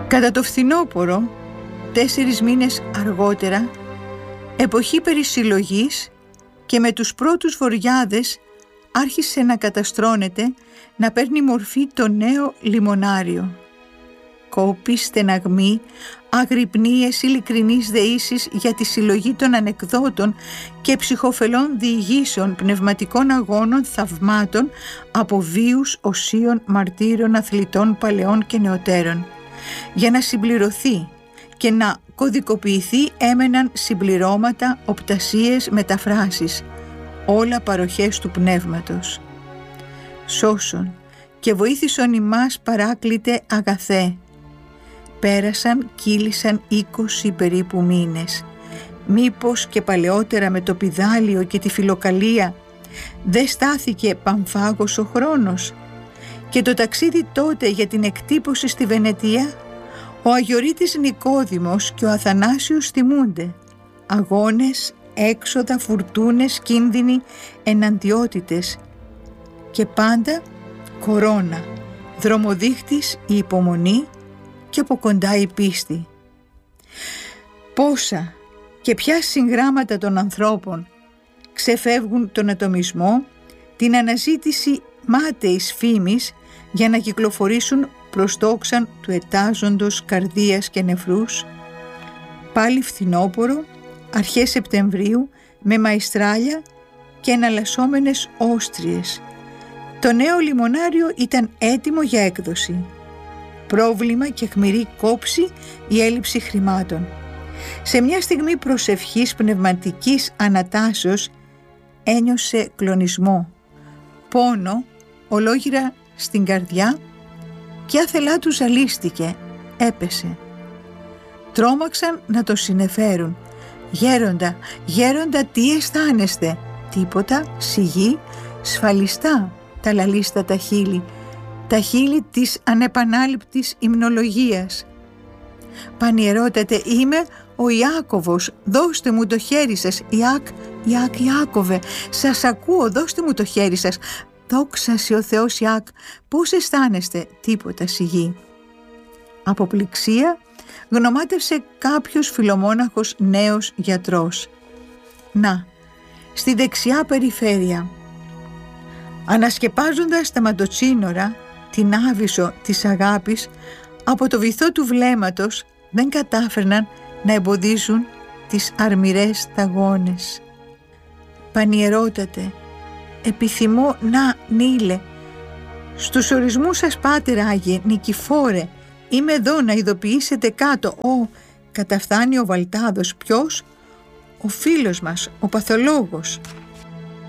Κατά το φθινόπωρο, 4 μήνες αργότερα, εποχή περισυλλογής, και με τους πρώτους βοριάδες άρχισε να καταστρώνεται, να παίρνει μορφή το νέο λιμονάριο. Κόποι, στεναγμοί, αγρυπνίες, ειλικρινείς δεήσεις για τη συλλογή των ανεκδότων και ψυχοφελών διηγήσεων, πνευματικών αγώνων, θαυμάτων από βίους οσίων μαρτύρων αθλητών παλαιών και νεωτέρων. Για να συμπληρωθεί και να κωδικοποιηθεί έμεναν συμπληρώματα, οπτασίες, μεταφράσεις, όλα παροχές του πνεύματος. Σώσον και βοήθησον ημάς παράκλητε αγαθέ. Πέρασαν, κύλησαν 20 περίπου μήνες. Μήπως και παλαιότερα με το πηδάλιο και τη φιλοκαλία δεν στάθηκε Παμφάγος ο χρόνος? Και το ταξίδι τότε για την εκτύπωση στη Βενετία, ο Αγιορείτης Νικόδημος και ο Αθανάσιος θυμούνται. Αγώνες, έξοδα, φουρτούνες, κίνδυνοι, εναντιότητες και πάντα κορώνα, δρομοδείχτης η υπομονή και από κοντά η πίστη. Πόσα και ποια συγγράμματα των ανθρώπων ξεφεύγουν τον ατομισμό, την αναζήτηση μάταιης φήμης για να κυκλοφορήσουν προς δόξαν του ετάζοντος καρδίας και νεφρούς. Πάλι φθινόπωρο, αρχές Σεπτεμβρίου, με μαϊστράλια και εναλλασσόμενες όστριες. Το νέο λιμονάριο ήταν έτοιμο για έκδοση. Πρόβλημα και αιχμηρή κόψη η έλλειψη χρημάτων. Σε μια στιγμή προσευχής πνευματικής ανατάσεως ένιωσε κλονισμό, πόνο ολόγυρα στην καρδιά και άθελά του ζαλίστηκε, έπεσε. Τρόμαξαν να το συνεφέρουν. «Γέροντα, γέροντα, τι αισθάνεστε?» «Τίποτα, σιγή, σφαλιστά», τα λαλίστατα χείλη, τα χείλη της ανεπανάληπτης υμνολογίας. «Πανιερότατε, είμαι ο Ιάκωβος, δώστε μου το χέρι σας». Ιάκωβε, σας ακούω, δώστε μου το χέρι σας». «Δόξα σοι ο Θεός, Ιάκ, πώς αισθάνεστε?» «Τίποτα, σιγή». Από πληξία γνωμάτευσε κάποιος φιλομόναχος νέος γιατρός. Να, στη δεξιά περιφέρεια. Ανασκεπάζοντας τα μαντοτσίνορα, την άβυσσο της αγάπης, από το βυθό του βλέμματος δεν κατάφερναν να εμποδίσουν τις αρμηρές σταγόνες. «Πανιερότατε, επιθυμώ να νείλε. Στους ορισμούς σας, Πάτερ Άγιε Νικηφόρε, είμαι εδώ να ειδοποιήσετε κάτω». Καταφθάνει ο Βαλτάδος. Ποιος? Ο φίλος μας, ο παθολόγος.